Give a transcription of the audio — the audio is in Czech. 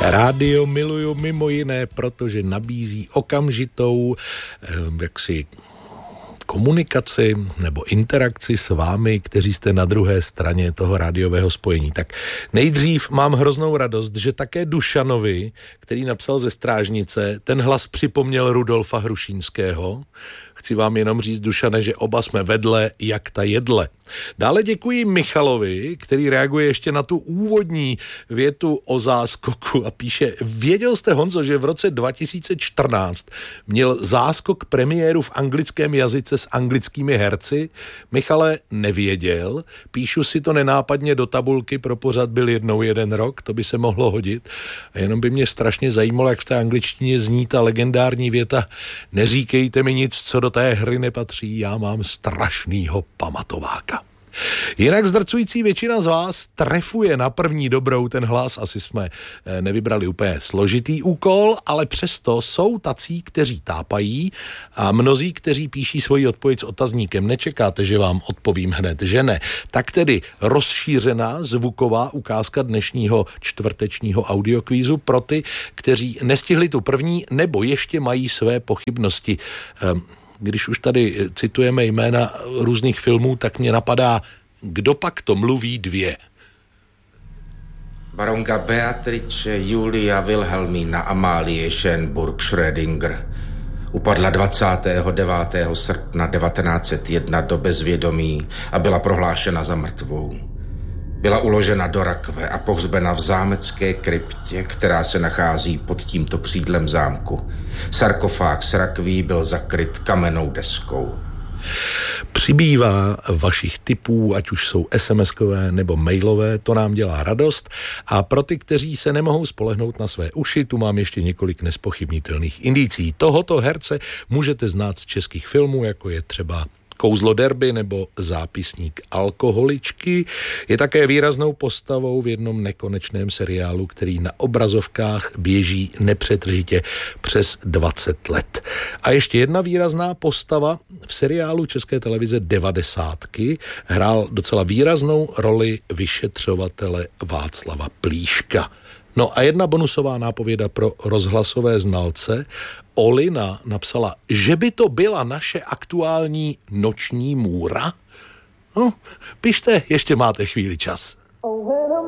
Rádio miluju mimo jiné, protože nabízí okamžitou komunikaci nebo interakci s vámi, kteří jste na druhé straně toho rádiového spojení. Tak nejdřív mám hroznou radost, že také Dušanovi, který napsal ze Strážnice, ten hlas připomněl Rudolfa Hrušínského. Chci vám jenom říct, Dušane, že oba jsme vedle jak ta jedle. Dále děkuji Michalovi, který reaguje ještě na tu úvodní větu o záskoku a píše: věděl jste, Honzo, že v roce 2014 měl záskok premiéru v anglickém jazyce s anglickými herci? Michale, nevěděl. Píšu si to nenápadně do tabulky, pro pořad byl jednou jeden rok, to by se mohlo hodit. A jenom by mě strašně zajímalo, jak v té angličtině zní ta legendární věta: neříkejte mi nic, co do té hry nepatří, já mám strašnýho pamatováka. Jinak zdrcující většina z vás trefuje na první dobrou ten hlas. Asi jsme nevybrali úplně složitý úkol, ale přesto jsou tací, kteří tápají, a mnozí, kteří píší svoji odpověď s otazníkem. Nečekáte, že vám odpovím hned, že ne. Tak tedy rozšířená zvuková ukázka dnešního čtvrtečního audiokvízu pro ty, kteří nestihli tu první nebo ještě mají své pochybnosti. Když už tady citujeme jména různých filmů, tak mě napadá, kdo pak to mluví dvě. Baronka Beatrice Julia Wilhelmína Amálie Schönburg-Schrödinger upadla 29. srpna 1901 do bezvědomí a byla prohlášena za mrtvou. Byla uložena do rakve a pohřbena v zámecké kryptě, která se nachází pod tímto křídlem zámku. Sarkofág s rakví byl zakryt kamennou deskou. Přibývá vašich tipů, ať už jsou SMS-kové nebo mailové, to nám dělá radost. A pro ty, kteří se nemohou spolehnout na své uši, tu mám ještě několik nespochybnitelných indicí. Tohoto herce můžete znát z českých filmů, jako je třeba Kouzlo derby nebo Zápisník alkoholičky. Je také výraznou postavou v jednom nekonečném seriálu, který na obrazovkách běží nepřetržitě přes 20 let. A ještě jedna výrazná postava v seriálu České televize 90. hrál docela výraznou roli vyšetřovatele Václava Plíška. No a jedna bonusová nápověda pro rozhlasové znalce. Olina napsala, že by to byla naše aktuální noční můra. No, pište, ještě máte chvíli čas.